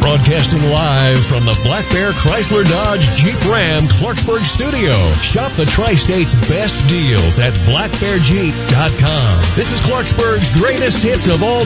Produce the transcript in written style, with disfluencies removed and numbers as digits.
Broadcasting live from the Black Bear Chrysler Dodge Jeep Ram Clarksburg studio. Shop the Tri-State's best deals at blackbearjeep.com. This is Clarksburg's greatest hits of all